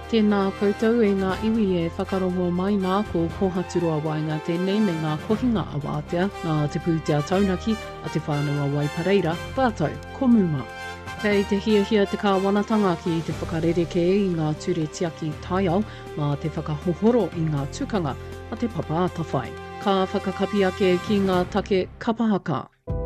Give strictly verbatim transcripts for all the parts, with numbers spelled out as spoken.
Tēnā koutou e ngā iwi e whakarongo mai nā ko kohaturua wai ngā tēnei me ngā kohinga a wātea, ngā te pūtea taunaki a te whānau wai pareira, tātou, ko muma. Kei te hiahia te kāwanatanga ki te whakarereke i ngā ture tiaki taiao, mā te whakahohoro i ngā tukanga a te papa atawhai. Ka whakakapi ake ki ngā take kapahaka.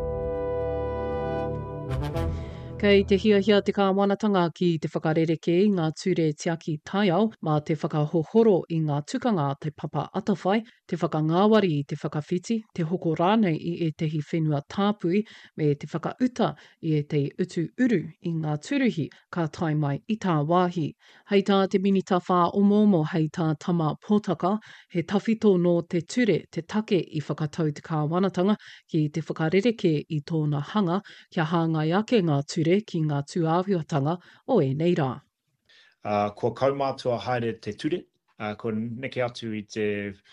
Kei te hiahia te kāwanatanga ki te whakarereke i ngā ture tiaki taiao, mā te whakahohoro i ngā tukanga te papa atawhai, te whakangāwari i te whakawhiti, te hoko rānei i e tehi whenua tāpui, me te whakauta i e te utu uru i ngā turuhi ka tai mai i tā wāhi. Hei tā te minita whā omomo hei tā tama pōtaka, he tawhito no te ture te take i whakatau te kāwanatanga ki te whakarereke i tōna hanga, kia hāngai ake ngā ture ki ngā tūāhuatanga o e nei rā. Uh, ko kaumātua haere te ture, uh, ko neke atu i te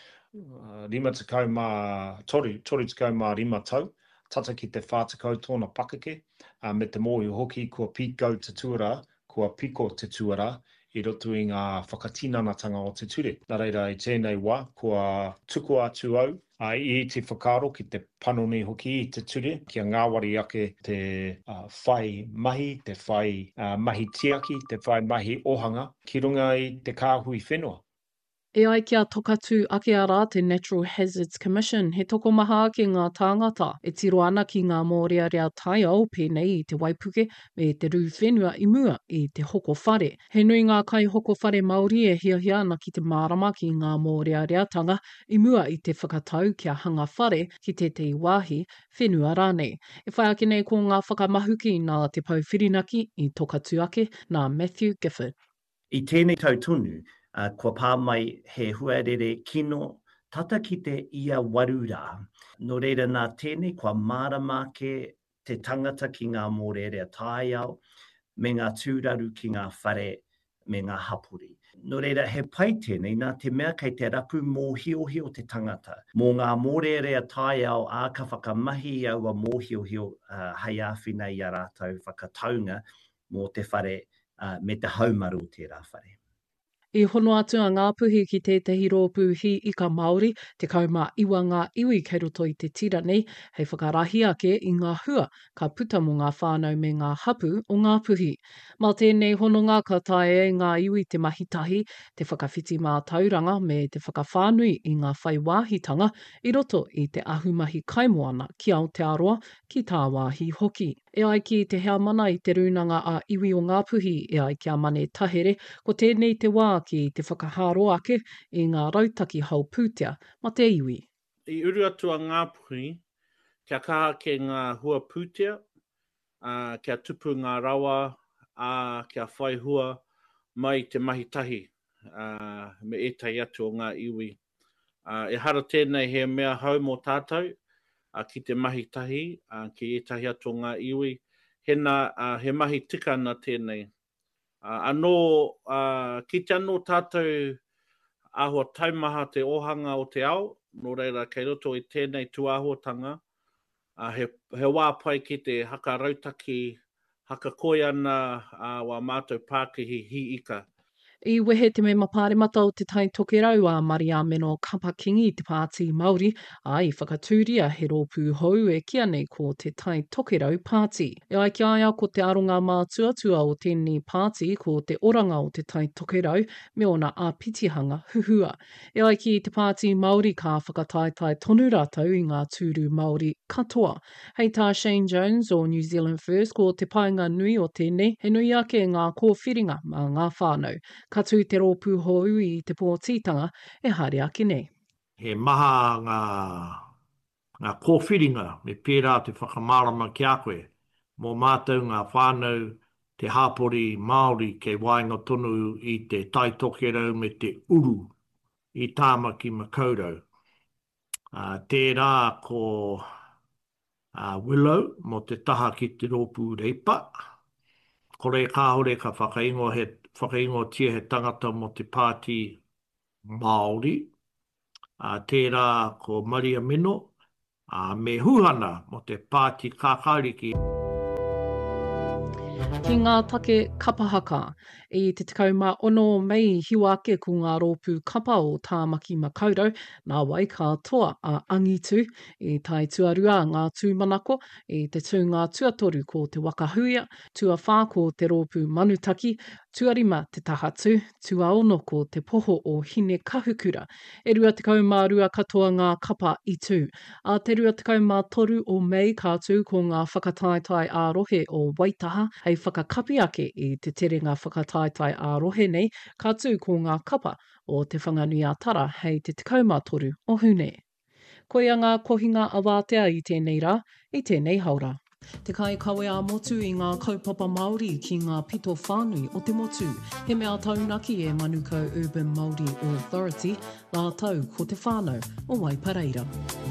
uh, rima tekau mā toru, toru tekau mā rima tau, tata ki te whātakau tōna pakake, uh, me te mōhi hoki kua pīkau te tuara, kua piko te tuara, i roto i ngā whakatinanatanga o te ture. Nā reira i tēnei wā, kua tuku atu au, uh, i te whakaro ki te panoni hoki i te ture, kia ngāwari ake te uh, whai mahi, te whai uh, mahi tiaki, te whai mahi ohanga, ki runga i te kāhui whenua. E ai kia tokatu ake ara te Natural Hazards Commission, he toko maha ake ngā tāngata, e tiro ana ki ngā mōrearea taiao pēnei i te Waipuke me te rū whenua i mua i te hoko whare. He nui ngā kai hoko whare Māori e hiahia ana ki te mārama ki ngā mōreareatanga i mua i te whakatau kia hanga whare ki te te wāhi whenua rānei. E whai ake nei ko ngā whakamahuki nā te pauwhirinaki i tokatu ake nā Matthew Gifford. I tēnei tautunu, Uh, kua pā mai he huarere kino tata ki te ia waru rā. No reira nā tēnei kua mārama ke te tangata ki ngā mōrearea taiao, me ngā tūraru ki ngā whare, me ngā hapuri. No reira he pai tēnei nā te mea kei te rapu mōhiohio te tangata. Mō ngā mōrearea taiao a ka whakamahi aua mōhiohio uh, hei āwhina i a rātou whakataunga mō te whare uh, me te haumaru o te rā whare. I hono atu a ngā puhi ki tētahi rōpū hi ika Māori, te kaumā iwa ngā iwi kei roto i te tira nei, hei whakarahi ake i ngā hua, ka puta mo ngā whānau me ngā hapu o ngā puhi. Mā tēnei hononga ka tae e ngā iwi te mahitahi, te whakawhiti mā tauranga me te whakawhānui i ngā whai wāhitanga, i roto i te ahumahi kaimoana ki Aotearoa ki tā wāhi hoki. E ai ki te hea mana i te runanga a iwi o ngā puhi, e ai kia mane tahere, ko tēnei te wā ki te whakaharo ake i ngā rautaki hau pūtea ma te iwi. I uru atu a ngā puhi, kia kaha ke ngā hua pūtea, uh, kia tupu ngā rawa, uh, kia whai hua mai te mahitahi uh, me etai atu o ngā iwi. Uh, e hara tēnei he mea hau mō tātou, uh, ki te mahitahi, uh, ki etahi atu o ngā iwi, he, na, uh, he mahi tika na tēnei. Uh, anō, uh, ki te anō tātou āhua taumaha te ohanga o te ao, nō reira kei roto i tēnei tuāhuatanga, uh, he, he wāpai ki te haka rautaki, haka koi ana uh, wā mātou Pākihi hi ika. I wehe te me mapāremata o te tai tokerau a Maria Meno Kapakingi te pāti Māori, a i whakatūria he rōpū hou e kia nei ko te tai tokerau pāti. E ai ki aia ko te aronga mā tuatua o tēnei pāti ko te oranga o te tai tokerau me ona āpitihanga huhua. E ai ki te pāti Māori ka whakataitai tonu rātou i ngā tūru Māori katoa. Hei tā Shane Jones o New Zealand First ko te painga nui o tēnei, he nui ake ngā kōwhiringa mā ngā whānau. Ka tū te rōpū hou i te pōtitanga e haere ake nei. He maha ngā, ngā kōwhiringa me pērā te whakamārama ki a koe, mō mātou ngā whānau te hāpori Māori kei wainga tonu i te tai tokerau me te uru i Tāmaki Makaurau. Uh, tērā ko uh, Willow mo te taha ki te rōpū reipa. Ko re kāhore ka whakaingo he whakaingo tia he tangata mo te pāti Māori. Uh, tērā ko Maria Meno, uh, me huhana mo te pāti kākāriki. Ki ngā take kapahaka, i te tekau mā ono mei hiwa ake ko ngā rōpū kapa o Tāmaki Makaurau, nā wai katoa a angitu i tai tuarua ngā tūmanako, i te tū ngā tuatoru ko te wakahuia, tua whā ko te rōpū manutaki, tuarima te tahatu, tua ono ko te poho o hine kahukura, e rua tekau mā rua katoa ngā kapa i tū. A te rua tekau mā toru o mei kātū ko ngā whakataetai ārohe o Waitaha, hei whakakapi ake i te terenga whakataetai ārohe nei, kātū ko ngā kapa o te whanganuiatara hei te tekau mā toru o Hune. Koia ngā kohinga awātea i tēnei rā, i tēnei haura. Te kai kawe a motu i ngā kaupapa Māori ki ngā pito whānui o te motu. He mea taunaki e Manukau Urban Māori Authority, la tau ko te whānau o Waipareira.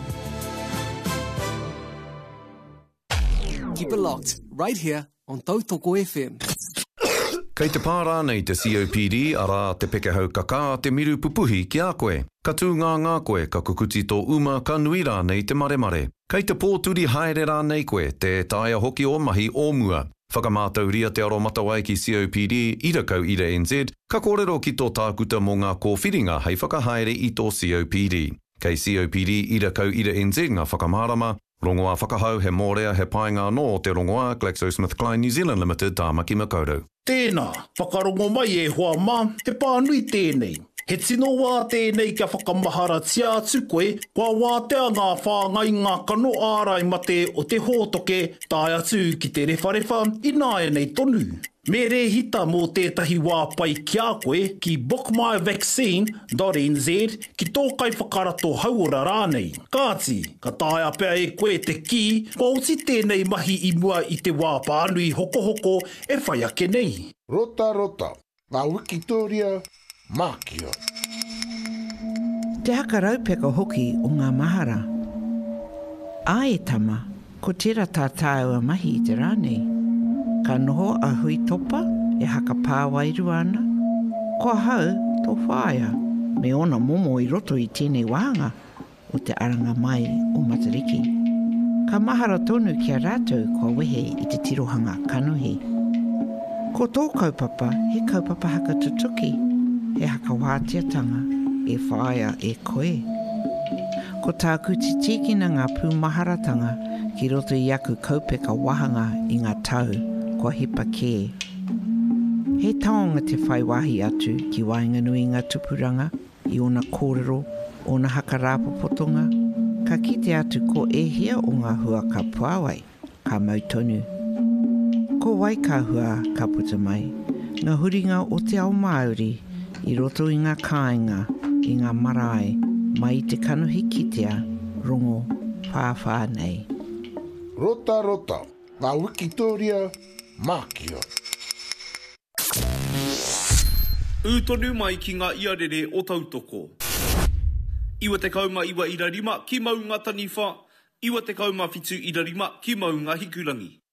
Keep it locked, right here on Tautoko F M. Kei te pārā nei te C O P D ara te pekehau kaka te miru pupuhi ki a koe. Ka tū ngā ngā koe ka kukuti tō uma ka nui rā nei te mare mare. Kei te pōturi haere rā nei koe te taia hoki o mahi o mua. Whakamātau ria te aro matawai ki C O P D ira kau ira N Z, ka kōrero ki tō tākuta mō ngā kōwhiringa hei whakahaere i tō C O P D. Kei C O P D ira kau ira N Z ngā whakamārama, rongoā whakahau he mōrea he painga no te rongoā GlaxoSmithKline New Zealand Limited Tāmaki Makaurau. Tēnā, whakarongo mai e hoa mā, te pānui tēnei. He tino wā tēnei kia whakamahara tia atu koe, kua wātea ngā whāngai ngā kano ārai mate o te hōtoke tāi atu ki te rewharewa i nāia nei tonu. Me re hita mō tētahi wā pai ki a koe ki book my vaccine dot N Z ki tōkai whakarato hauora rānei. Kāti, ka tāia pia e koe te ki, kua uti tēnei mahi i mua i te wā pānui hoko hoko e whai ake nei. Rota rota, ngā Wikitoria Mākia. Te haka raupeka hoki o ngā mahara. A e tama, ko tira tā tāua mahi i te rānei. Ka noho a hui topa e haka pāwairu ana. Ko hau tō whāia, me ona momo i roto i tēnei wāhanga o te aranga mai o Matariki. Ka mahara tonu ki a rātou kua wehe i te tirohanga kanuhi. Ko tō kaupapa, he kaupapa haka tutuki, he haka wātiatanga e whāia e koe. Ko tāku ti tīkina ngā pūmaharatanga ki roto i aku kaupeka wahanga i ngā tau, kua hipa kē. He taonga te whai wahi atu ki Wainganui ngā tupuranga i ona kōrero, ona haka rāpopotonga, ka kite atu ko e hea o ngā hua ka puawai, ka mautonu. Ko wai ka hua ka puta mai, ngā huringa o te ao Māori, i roto i ngā kāinga, i ngā marae, mai i te kanuhi kitea, rongo, whāwhā nei. Rota rota, ngā Wikitoria Mākia. Ūtonu mai ki ngā iarere o Tautoko. Iwa te kauma iwa ira rima ki mau ngā taniwha, iwa te kauma fitu ira rima ki mau ngā hikurangi.